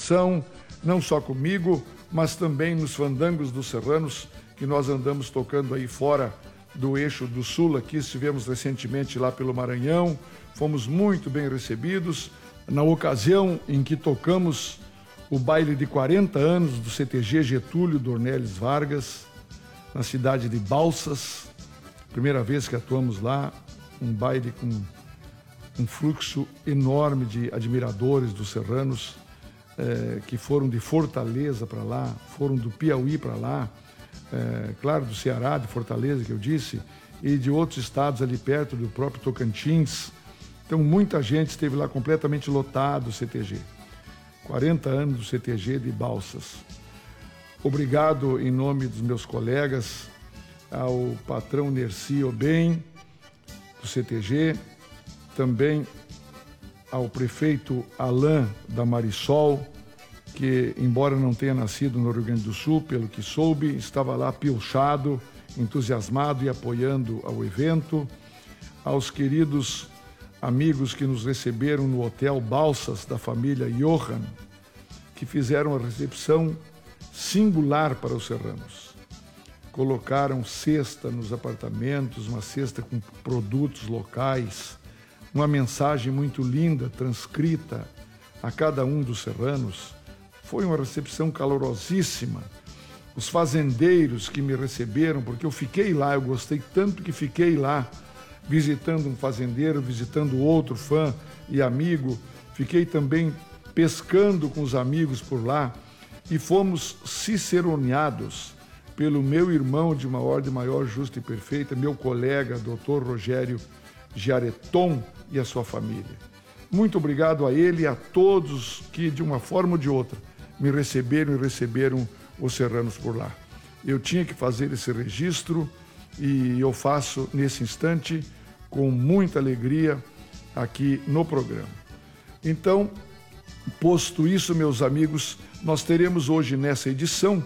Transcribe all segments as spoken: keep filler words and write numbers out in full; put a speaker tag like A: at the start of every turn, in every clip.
A: atenção, não só comigo, mas também nos fandangos dos serranos, que nós andamos tocando aí fora do eixo do sul. Aqui estivemos recentemente lá pelo Maranhão, fomos muito bem recebidos. Na ocasião em que tocamos o baile de quarenta anos do C T G Getúlio Dornelles Vargas, na cidade de Balsas, primeira vez que atuamos lá, um baile com um fluxo enorme de admiradores dos serranos, eh, que foram de Fortaleza para lá, foram do Piauí para lá, eh, claro, do Ceará, de Fortaleza, que eu disse, e de outros estados ali perto, do próprio Tocantins. Então, muita gente esteve lá, completamente lotado o C T G. quarenta anos do C T G de Balsas. Obrigado em nome dos meus colegas, ao patrão Nerci Obem, do C T G, também ao prefeito Alain da Marisol, que, embora não tenha nascido no Rio Grande do Sul, pelo que soube, estava lá pilchado, entusiasmado e apoiando ao evento, aos queridos amigos que nos receberam no Hotel Balsas, da família Johan, que fizeram a recepção singular para os serranos. Colocaram cesta nos apartamentos, uma cesta com produtos locais, uma mensagem muito linda, transcrita a cada um dos serranos. Foi uma recepção calorosíssima. Os fazendeiros que me receberam, porque eu fiquei lá, eu gostei tanto que fiquei lá, visitando um fazendeiro, visitando outro fã e amigo. Fiquei também pescando com os amigos por lá e fomos ciceroneados pelo meu irmão de uma ordem maior, justa e perfeita, meu colega, doutor Rogério Giareton, e a sua família. Muito obrigado a ele e a todos que, de uma forma ou de outra, me receberam e receberam os serranos por lá. Eu tinha que fazer esse registro e eu faço nesse instante com muita alegria aqui no programa. Então, posto isso, meus amigos, nós teremos hoje nessa edição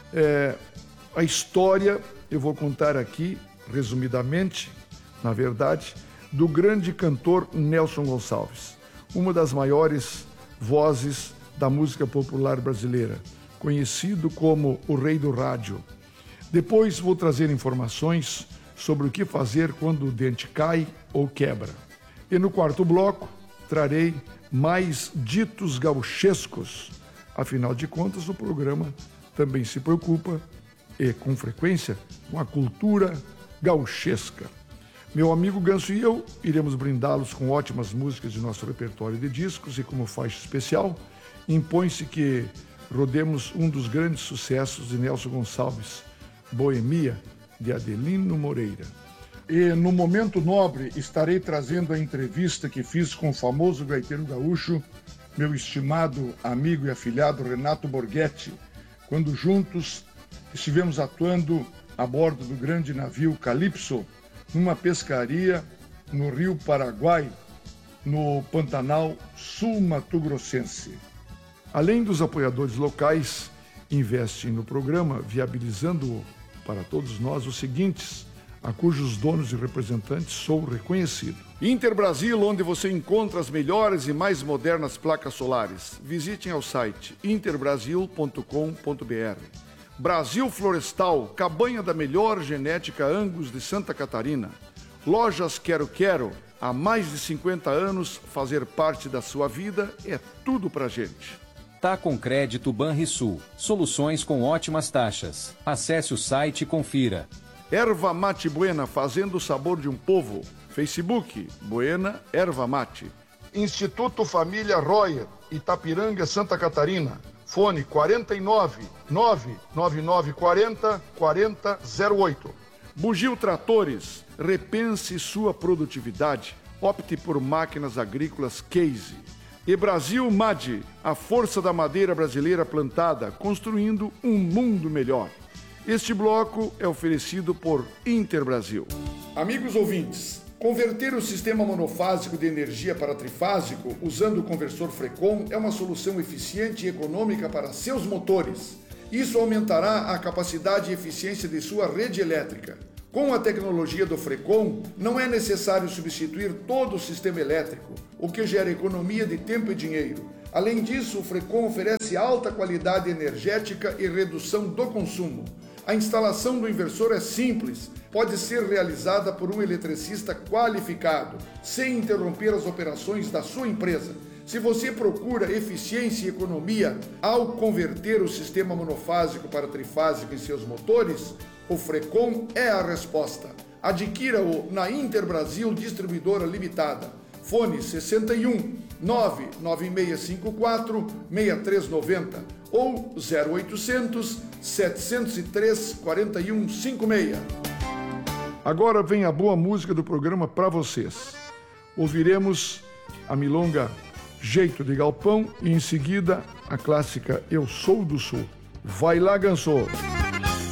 A: é, a história, eu vou contar aqui, resumidamente, na verdade, do grande cantor Nelson Gonçalves, uma das maiores vozes da música popular brasileira, conhecido como o Rei do Rádio. Depois vou trazer informações sobre o que fazer quando o dente cai ou quebra. E no quarto bloco trarei mais ditos gauchescos. Afinal de contas, o programa também se preocupa, e com frequência, com a cultura gauchesca. Meu amigo Ganso e eu iremos brindá-los com ótimas músicas de nosso repertório de discos e, como faixa especial, impõe-se que rodemos um dos grandes sucessos de Nelson Gonçalves, Boemia, de Adelino Moreira. E no Momento Nobre estarei trazendo a entrevista que fiz com o famoso gaiteiro gaúcho, meu estimado amigo e afilhado Renato Borghetti, quando juntos estivemos atuando a bordo do grande navio Calypso, numa pescaria no Rio Paraguai, no Pantanal Sul-Mato-Grossense. Além dos apoiadores locais, investem no programa, viabilizando para todos nós os seguintes, a cujos donos e representantes sou reconhecido. Interbrasil, onde você encontra as melhores e mais modernas placas solares. Visitem ao site interbrasil ponto com ponto br. Brasil Florestal, cabanha da melhor genética Angus de Santa Catarina. Lojas Quero Quero, há mais de cinquenta anos, fazer parte da sua vida é tudo pra gente.
B: Tá com Crédito Banrisul, soluções com ótimas taxas. Acesse o site e confira.
A: Erva Mate Buena, fazendo o sabor de um povo. Facebook, Buena Erva Mate. Instituto Família Royer, Itapiranga, Santa Catarina. Fone quarenta e nove, nove nove nove quarenta, quarenta zero oito. Bugio Tratores, repense sua produtividade. Opte por máquinas agrícolas Case. E Brasil M A D, a força da madeira brasileira plantada, construindo um mundo melhor. Este bloco é oferecido por Interbrasil. Amigos ouvintes, converter o sistema monofásico de energia para trifásico usando o conversor Frecon é uma solução eficiente e econômica para seus motores. Isso aumentará a capacidade e eficiência de sua rede elétrica. Com a tecnologia do Frecon, não é necessário substituir todo o sistema elétrico, o que gera economia de tempo e dinheiro. Além disso, o Frecon oferece alta qualidade energética e redução do consumo. A instalação do inversor é simples, pode ser realizada por um eletricista qualificado, sem interromper as operações da sua empresa. Se você procura eficiência e economia ao converter o sistema monofásico para trifásico em seus motores, o Frecon é a resposta. Adquira-o na Interbrasil Distribuidora Limitada. Fone sessenta e um, nove nove seis cinco quatro, seis três nove zero ou zero oitocentos, setecentos e três, quarenta e um cinquenta e seis. Agora vem a boa música do programa para vocês. Ouviremos a milonga Jeito de Galpão e em seguida a clássica Eu Sou do Sul. Vai lá, Ganso!